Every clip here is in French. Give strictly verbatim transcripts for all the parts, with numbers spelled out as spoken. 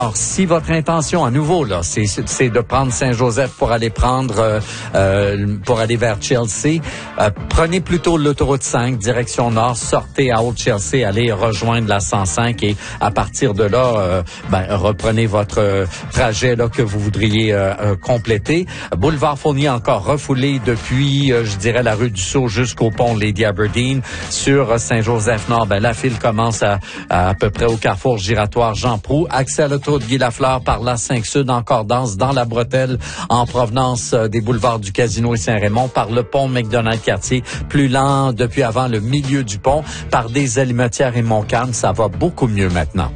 Alors, si votre intention, à nouveau, là, c'est, c'est de prendre Saint-Joseph pour aller prendre, euh, euh, pour aller vers Chelsea, euh, prenez plutôt l'autoroute cinq, direction nord, sortez à Old Chelsea, allez rejoindre la cent cinq et à partir de là, euh, ben, reprenez votre euh, trajet là que vous voudriez euh, euh, compléter. Boulevard Fournier encore refoulé depuis, euh, je dirais, la rue du Sceau jusqu'au pont Lady Aberdeen. Sur euh, Saint-Joseph-Nord, ben, la file commence à, à, à peu près au carrefour giratoire Jean Proulx. Accès à l'autoroute de Guy Lafleur par la cinq Sud, encore dense dans la bretelle en provenance euh, des boulevards du Casino et Saint-Raymond, par le pont McDonald-Cartier, plus lent depuis avant le milieu du pont, par des Alimentières et Montcalm. Ça va beaucoup mieux maintenant.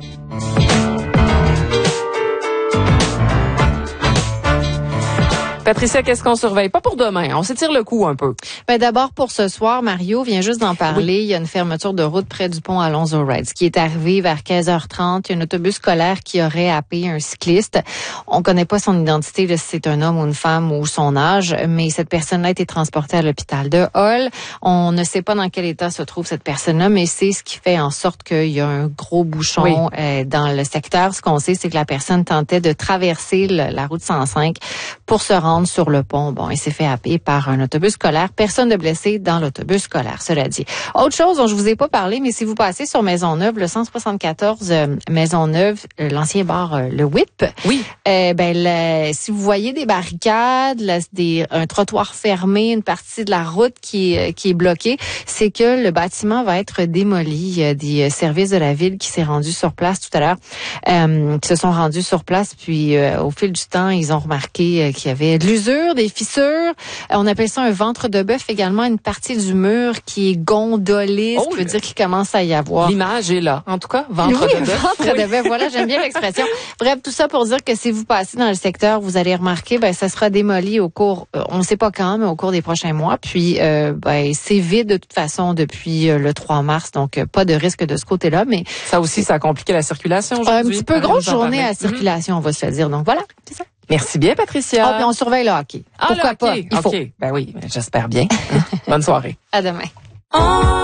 Patricia, qu'est-ce qu'on surveille? Pas pour demain, on s'étire le coup un peu. Ben d'abord, pour ce soir, Mario vient juste d'en parler. Oui. Il y a une fermeture de route près du pont Alonzo-Reds qui est arrivée vers quinze heures trente. Il y a un autobus scolaire qui aurait happé un cycliste. On connaît pas son identité, là, si c'est un homme ou une femme ou son âge, mais cette personne-là a été transportée à l'hôpital de Hull. On ne sait pas dans quel état se trouve cette personne-là, mais c'est ce qui fait en sorte qu'il y a un gros bouchon oui. euh, dans le secteur. Ce qu'on sait, c'est que la personne tentait de traverser le, la route cent cinq pour se rendre sur le pont. Bon, il s'est fait happer par un autobus scolaire. Personne de blessé dans l'autobus scolaire, cela dit. Autre chose dont je vous ai pas parlé, mais si vous passez sur Maisonneuve, le cent soixante-quatorze euh, Maisonneuve, euh, l'ancien bar euh, Le Whip. Oui. Euh, ben, le, si vous voyez des barricades, là, des, un trottoir fermé, une partie de la route qui, euh, qui est bloquée, c'est que le bâtiment va être démoli. Il y a des services de la ville qui s'est rendu sur place tout à l'heure, euh, qui se sont rendus sur place, puis euh, au fil du temps, ils ont remarqué euh, qu'il y avait de l'usure, des fissures. On appelle ça un ventre de bœuf également, une partie du mur qui est gondolée, oh, ce qui veut dire qu'il commence à y avoir. L'image est là. En tout cas, ventre oui, de bœuf. ventre oui. de bœuf. Voilà, j'aime bien l'expression. Bref, tout ça pour dire que si vous passez dans le secteur, vous allez remarquer, ben, ça sera démoli au cours, euh, on ne sait pas quand, mais au cours des prochains mois. Puis, euh, ben, c'est vide de toute façon depuis euh, le trois mars, donc euh, pas de risque de ce côté-là, mais. Ça aussi, ça a compliqué la circulation aujourd'hui. Un petit peu grosse journée à circulation, mm-hmm. on va se le dire. Donc voilà, c'est ça. Merci bien, Patricia. Ah, puis on surveille le hockey. Ah, Pourquoi le hockey. pas? Il faut. OK. Ben oui, j'espère bien. Bonne soirée. À demain.